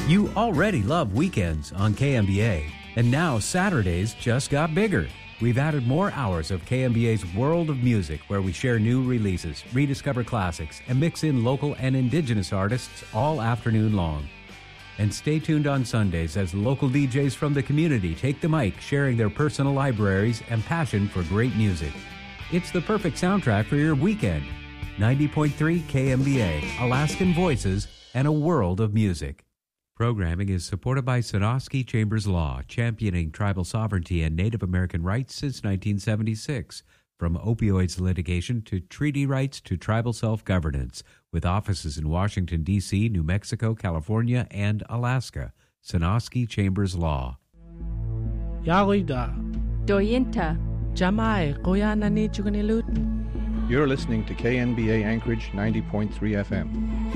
You already love weekends on KMBA, and now Saturdays just got bigger. We've added more hours of KMBA's World of Music, where we share new releases, rediscover classics, and mix in local and indigenous artists all afternoon long. And stay tuned on Sundays as local DJs from the community take the mic, sharing their personal libraries and passion for great music. It's the perfect soundtrack for your weekend. 90.3 KMBA, Alaskan Voices, and a world of music. Programming is supported by Sonosky Chambers Law, championing tribal sovereignty and Native American rights since 1976. From opioids litigation to treaty rights to tribal self-governance, with offices in Washington, D.C., New Mexico, California, and Alaska. Sonosky Chambers Law. Yarida. Doyinta. Jamai, Koyanani Chugunilut. You're listening to KNBA Anchorage 90.3 FM.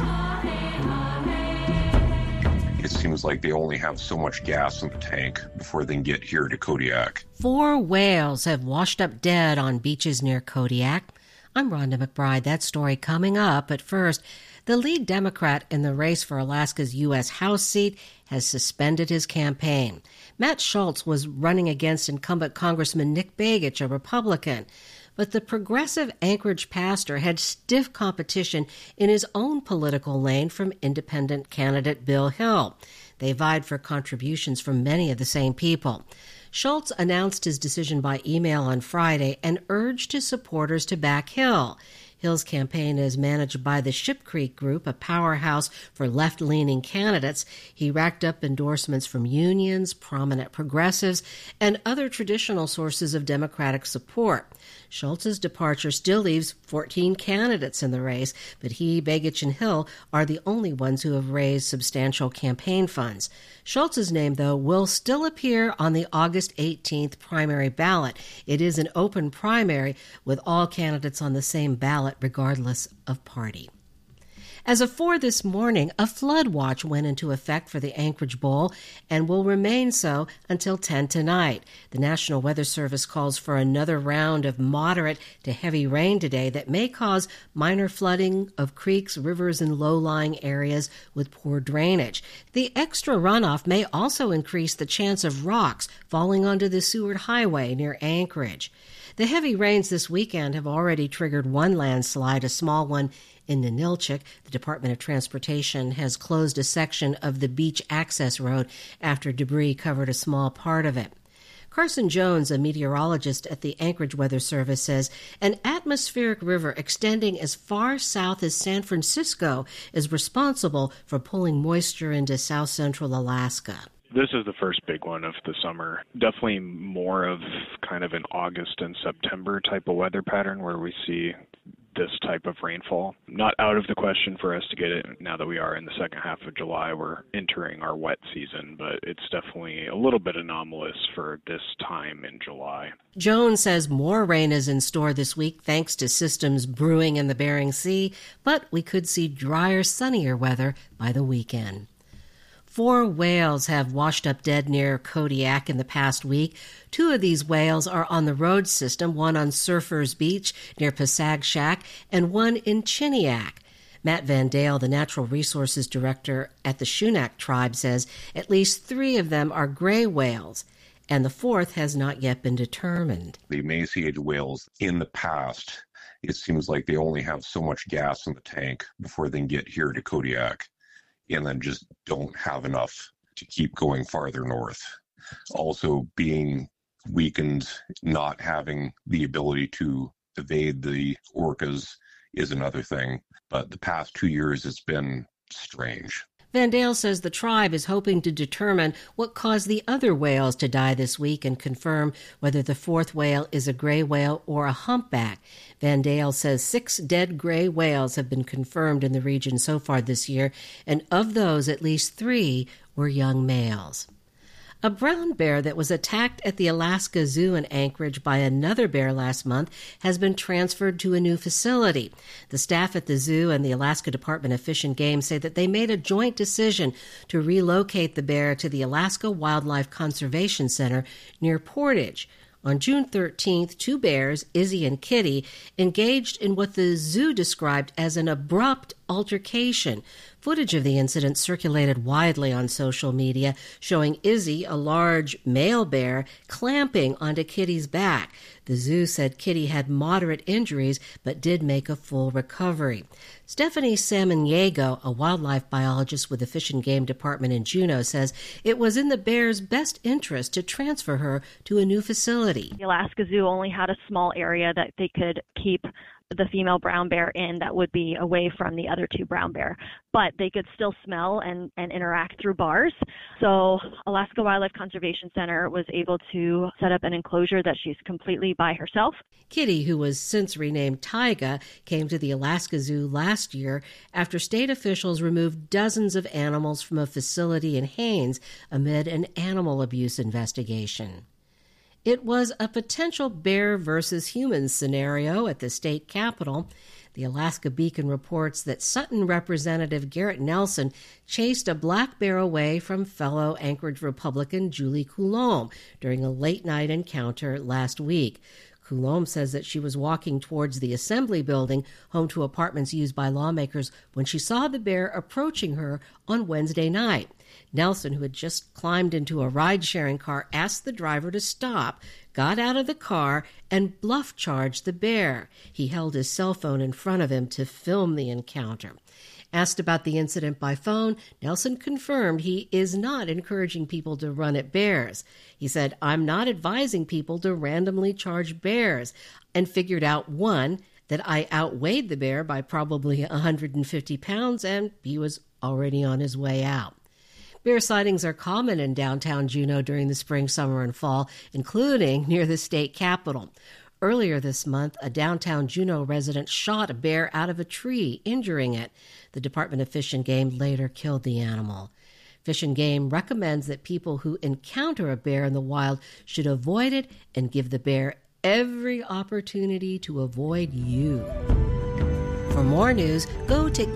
It seems like they only have so much gas in the tank before they can get here to Kodiak. 4 whales have washed up dead on beaches near Kodiak. I'm Rhonda McBride. That story coming up. But first, the lead Democrat in the race for Alaska's U.S. House seat has suspended his campaign. Matt Schultz was running against incumbent Congressman Nick Begich, a Republican. But the progressive Anchorage pastor had stiff competition in his own political lane from independent candidate Bill Hill. They vied for contributions from many of the same people. Schultz announced his decision by email on Friday and urged his supporters to back Hill. Hill's campaign is managed by the Ship Creek Group, a powerhouse for left-leaning candidates. He racked up endorsements from unions, prominent progressives, and other traditional sources of Democratic support. Schultz's departure still leaves 14 candidates in the race, but he, Begich, and Hill are the only ones who have raised substantial campaign funds. Schultz's name, though, will still appear on the August 18th primary ballot. It is an open primary with all candidates on the same ballot, regardless of party. As of 4 this morning, a flood watch went into effect for the Anchorage Bowl and will remain so until 10 tonight. The National Weather Service calls for another round of moderate to heavy rain today that may cause minor flooding of creeks, rivers, and low-lying areas with poor drainage. The extra runoff may also increase the chance of rocks falling onto the Seward Highway near Anchorage. The heavy rains this weekend have already triggered one landslide, a small one in Ninilchik. The Department of Transportation has closed a section of the beach access road after debris covered a small part of it. Carson Jones, a meteorologist at the Anchorage Weather Service, says an atmospheric river extending as far south as San Francisco is responsible for pulling moisture into south-central Alaska. This is the first big one of the summer. Definitely more of kind of an August and September type of weather pattern where we see this type of rainfall. Not out of the question for us to get it now that we are in the second half of July. We're entering our wet season, but it's definitely a little bit anomalous for this time in July. Jones says more rain is in store this week thanks to systems brewing in the Bering Sea, but we could see drier, sunnier weather by the weekend. 4 whales have washed up dead near Kodiak in the past week. 2 of these whales are on the road system, one on Surfers Beach near Pasag Shack and one in Chiniak. Matt Van Dale, the Natural Resources Director at the Shunak Tribe, says at least 3 of them are gray whales, and the 4th has not yet been determined. The emaciated whales in the past, it seems like they only have so much gas in the tank before they can get here to Kodiak, and then just don't have enough to keep going farther north. Also being weakened, not having the ability to evade the orcas is another thing. But the past 2 years, it's been strange. Van Dale says the tribe is hoping to determine what caused the other whales to die this week and confirm whether the 4th whale is a gray whale or a humpback. Van Dale says 6 dead gray whales have been confirmed in the region so far this year, and of those, at least 3 were young males. A brown bear that was attacked at the Alaska Zoo in Anchorage by another bear last month has been transferred to a new facility. The staff at the zoo and the Alaska Department of Fish and Game say that they made a joint decision to relocate the bear to the Alaska Wildlife Conservation Center near Portage. On June 13th, 2 bears, Izzy and Kitty, engaged in what the zoo described as an abrupt altercation. Footage of the incident circulated widely on social media, showing Izzy, a large male bear, clamping onto Kitty's back. The zoo said Kitty had moderate injuries, but did make a full recovery. Stephanie Samaniego, a wildlife biologist with the Fish and Game Department in Juneau, says it was in the bear's best interest to transfer her to a new facility. The Alaska Zoo only had a small area that they could keep the female brown bear in that would be away from the other two brown bear, but they could still smell and interact through bars. So Alaska Wildlife Conservation Center was able to set up an enclosure that she's completely by herself. Kitty, who was since renamed Taiga, came to the Alaska Zoo last year after state officials removed dozens of animals from a facility in Haines amid an animal abuse investigation. It was a potential bear versus humans scenario at the state capitol. The Alaska Beacon reports that Sutton Representative Garrett Nelson chased a black bear away from fellow Anchorage Republican Julie Coulombe during a late-night encounter last week. Coulombe says that she was walking towards the Assembly Building, home to apartments used by lawmakers, when she saw the bear approaching her on Wednesday night. Nelson, who had just climbed into a ride-sharing car, asked the driver to stop, got out of the car, and bluff-charged the bear. He held his cell phone in front of him to film the encounter. Asked about the incident by phone, Nelson confirmed he is not encouraging people to run at bears. He said, "I'm not advising people to randomly charge bears," and figured out, one, that I outweighed the bear by probably 150 pounds, and he was already on his way out. Bear sightings are common in downtown Juneau during the spring, summer, and fall, including near the state capitol. Earlier this month, a downtown Juneau resident shot a bear out of a tree, injuring it. The Department of Fish and Game later killed the animal. Fish and Game recommends that people who encounter a bear in the wild should avoid it and give the bear every opportunity to avoid you. For more news, go to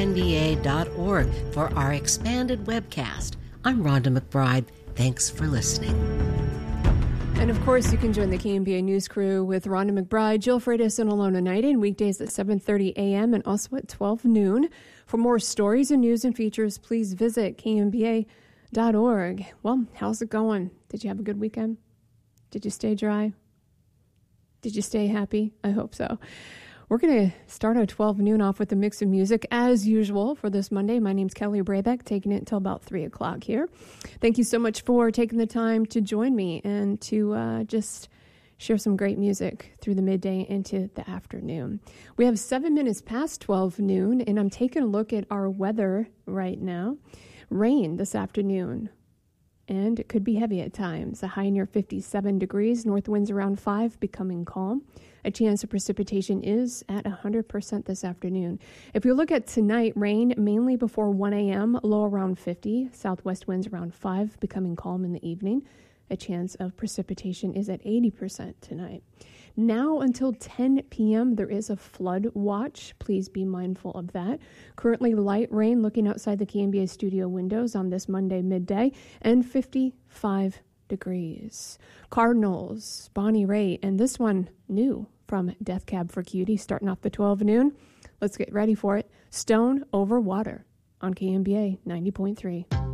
knba.org for our expanded webcast. I'm Rhonda McBride. Thanks for listening. And of course, you can join the KNBA News crew with Rhonda McBride, Jill Freitas, and Alona Knighton weekdays at 7:30 a.m. and also at 12 noon. For more stories and news and features, please visit knba.org. Well, how's it going? Did you have a good weekend? Did you stay dry? Did you stay happy? I hope so. We're going to start our 12 noon off with a mix of music, as usual, for this Monday. My name's Kelly Brabeck, taking it until about 3 o'clock here. Thank you so much for taking the time to join me and to just share some great music through the midday into the afternoon. We have 7 minutes past 12 noon, and I'm taking a look at our weather right now. Rain this afternoon, and it could be heavy at times. A high near 57 degrees, north winds around 5, becoming calm. A chance of precipitation is at 100% this afternoon. If you look at tonight, rain mainly before 1 a.m., low around 50, southwest winds around 5, becoming calm in the evening. A chance of precipitation is at 80% tonight. Now until 10 p.m., there is a flood watch. Please be mindful of that. Currently light rain looking outside the KNBA studio windows on this Monday midday, and 55 degrees. Cardinals, Bonnie Raitt, and this one new from Death Cab for Cutie, starting off the 12 noon. Let's get ready for it. Stone Over Water on KNBA 90.3.